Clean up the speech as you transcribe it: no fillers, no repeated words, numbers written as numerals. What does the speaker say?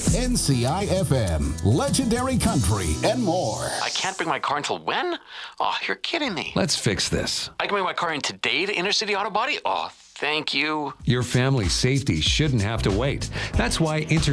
NCIFM, Legendary Country, and more. I can't bring my car until when? Oh, you're kidding me. Let's fix this. I can bring my car in today to Inner City Auto Body? Oh, thank you. Your family's safety shouldn't have to wait. That's why